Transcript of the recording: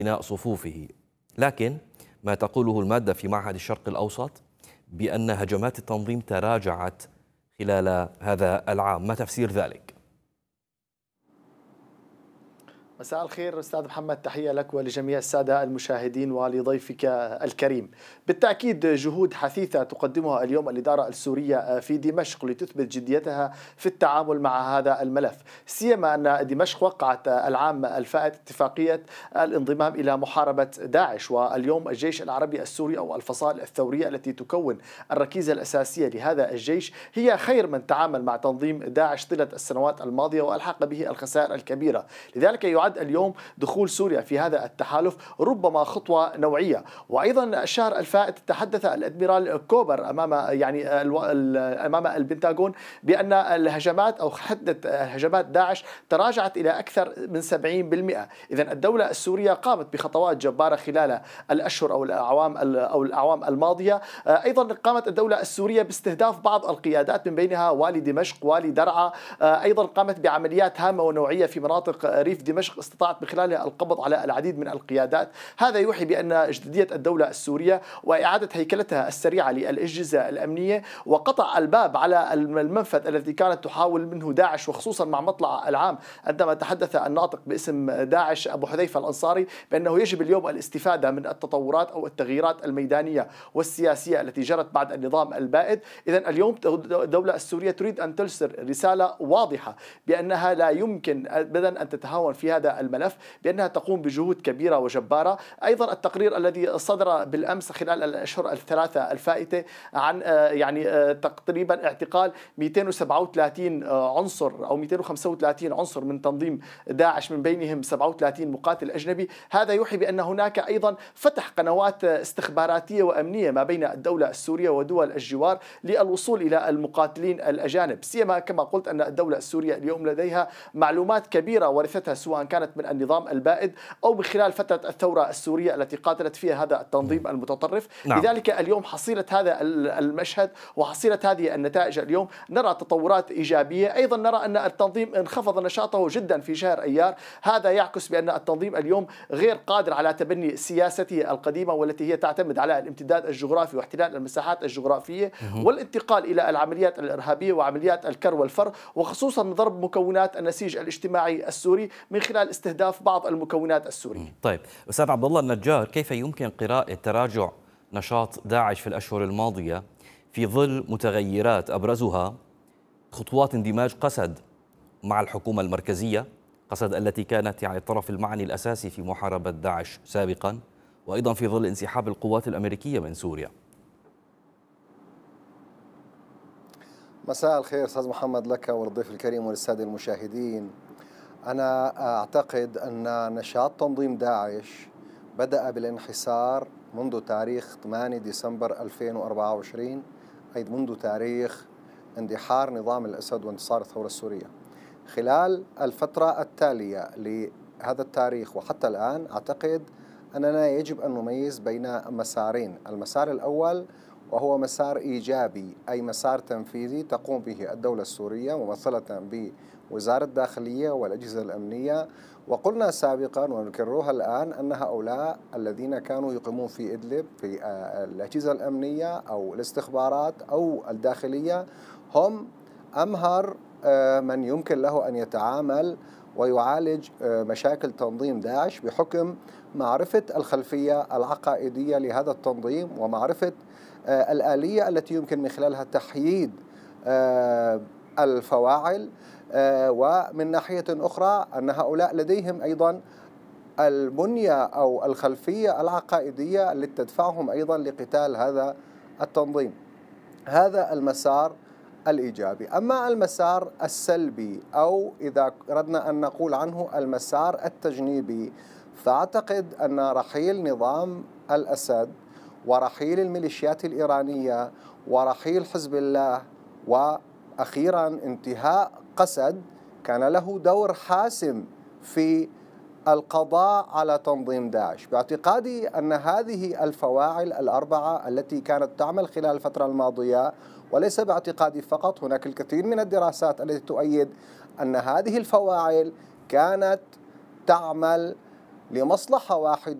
بناء صفوفه. لكن ما تقوله المادة في معهد الشرق الأوسط بأن هجمات التنظيم تراجعت خلال هذا العام، ما تفسير ذلك؟ مساء الخير أستاذ محمد، تحية لك ولجميع السادة المشاهدين ولضيفك الكريم. بالتأكيد جهود حثيثة تقدمها اليوم الإدارة السورية في دمشق لتثبت جديتها في التعامل مع هذا الملف، سيما أن دمشق وقعت العام الفائت اتفاقية الانضمام إلى محاربة داعش، واليوم الجيش العربي السوري أو الفصائل الثورية التي تكون الركيزة الأساسية لهذا الجيش هي خير من تعامل مع تنظيم داعش طيلة السنوات الماضية وألحق به الخسائر الكبيرة. لذلك يعد اليوم دخول سوريا في هذا التحالف ربما خطوة نوعية. وأيضا الشهر الفائت تحدث الأدميرال كوبر أمام البنتاغون بأن الهجمات أو حدة هجمات داعش تراجعت إلى أكثر من 70%. إذن الدولة السورية قامت بخطوات جبارة خلال الأشهر أو الأعوام الماضية. أيضا قامت الدولة السورية باستهداف بعض القيادات من بينها والي دمشق، والي درعا. أيضا قامت بعمليات هامة ونوعية في مناطق ريف دمشق استطاعت من خلالها القبض على العديد من القيادات. هذا يوحي بأن جدية الدولة السورية وإعادة هيكلتها السريعة للأجهزة الأمنية وقطع الباب على المنفذ الذي كانت تحاول منه داعش، وخصوصا مع مطلع العام عندما تحدث الناطق باسم داعش أبو حذيفة الأنصاري بأنه يجب اليوم الاستفادة من التطورات أو التغييرات الميدانية والسياسية التي جرت بعد النظام البائد. إذن اليوم الدولة السورية تريد أن ترسل رسالة واضحة بأنها لا يمكن أبدا أن تتهاون في هذا الملف، بأنها تقوم بجهود كبيرة وجبارة. أيضا التقرير الذي صدر بالأمس خلال الأشهر الثلاثة الفائتة عن تقريبا اعتقال 237 عنصر أو 235 عنصر من تنظيم داعش، من بينهم 37 مقاتل أجنبي. هذا يوحي بأن هناك أيضا فتح قنوات استخباراتية وأمنية ما بين الدولة السورية ودول الجوار للوصول إلى المقاتلين الأجانب، سيما كما قلت أن الدولة السورية اليوم لديها معلومات كبيرة ورثتها سواء كانت من النظام البائد أو من خلال فترة الثورة السورية التي قاتلت فيها هذا التنظيم المتطرف. نعم. لذلك اليوم حصيلة هذا المشهد وحصيلة هذه النتائج اليوم نرى تطورات إيجابية. أيضا نرى أن التنظيم انخفض نشاطه جدا في شهر أيار. هذا يعكس بأن التنظيم اليوم غير قادر على تبني سياسته القديمة والتي هي تعتمد على الامتداد الجغرافي واحتلال المساحات الجغرافية والانتقال إلى العمليات الإرهابية وعمليات الكر والفر، وخصوصا ضرب مكونات النسيج الاجتماعي السوري من خلال استهداف بعض المكونات السورية. طيب أستاذ عبد الله النجار، كيف يمكن قراءة تراجع نشاط داعش في الأشهر الماضية في ظل متغيرات أبرزها خطوات اندماج قسد مع الحكومة المركزية، قسد التي كانت الطرف المعني الأساسي في محاربة داعش سابقا، وأيضا في ظل انسحاب القوات الأمريكية من سوريا؟ مساء الخير أستاذ محمد لك وللضيف الكريم وللسادة المشاهدين. أنا أعتقد أن نشاط تنظيم داعش بدأ بالانحسار منذ تاريخ 8 ديسمبر 2024، أي منذ تاريخ اندحار نظام الأسد وانتصار الثورة السورية. خلال الفترة التالية لهذا التاريخ وحتى الآن أعتقد أننا يجب أن نميز بين مسارين. المسار الأول وهو مسار إيجابي، أي مسار تنفيذي تقوم به الدولة السورية ممثلة بوزارة الداخلية والأجهزة الأمنية. وقلنا سابقا ونكررها الآن أن هؤلاء الذين كانوا يقيمون في إدلب في الأجهزة الأمنية أو الاستخبارات أو الداخلية هم أمهر من يمكن له أن يتعامل ويعالج مشاكل تنظيم داعش بحكم معرفة الخلفية العقائدية لهذا التنظيم ومعرفة الآلية التي يمكن من خلالها تحييد الفواعل. ومن ناحية أخرى أن هؤلاء لديهم أيضا البنية أو الخلفية العقائدية التي تدفعهم أيضا لقتال هذا التنظيم. هذا المسار الإيجابي. أما المسار السلبي أو إذا أردنا أن نقول عنه المسار التجنيبي، فأعتقد أن رحيل نظام الأسد ورحيل الميليشيات الإيرانية ورحيل حزب الله وأخيرا انتهاء قسد كان له دور حاسم في القضاء على تنظيم داعش. باعتقادي أن هذه الفواعل الأربعة التي كانت تعمل خلال الفترة الماضية، وليس باعتقادي فقط، هناك الكثير من الدراسات التي تؤيد أن هذه الفواعل كانت تعمل لمصلحة واحدة